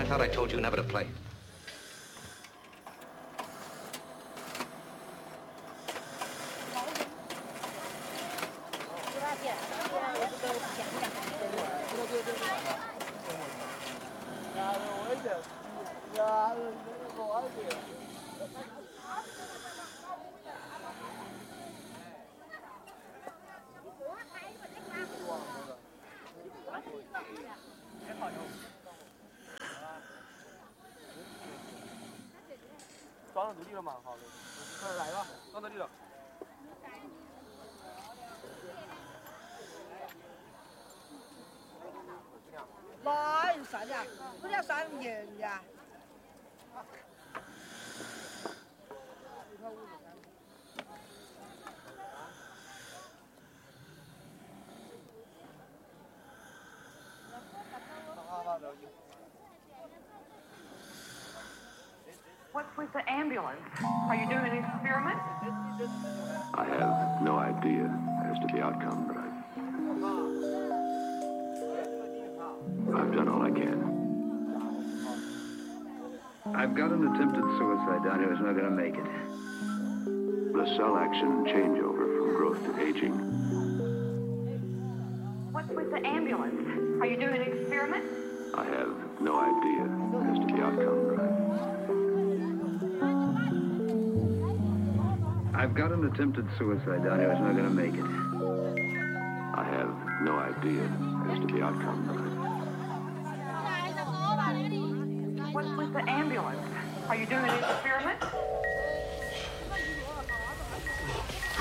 thought I told you never to play. 装到这里了嘛，好的。来了，装到这里了。 来啥的？不要3年呀。 What's with the ambulance? Are you doing an experiment? I have no idea as to the outcome, but I've done all I can. I've got an attempted suicide down here who's not going to make it. The cell action changeover from growth to aging. What's with the ambulance? Are you doing an experiment? I have no idea as to the outcome, but I've got an attempted suicide down here who's not going to make it. I have no idea as to the outcome, but What's with the ambulance? Are you doing an experiment?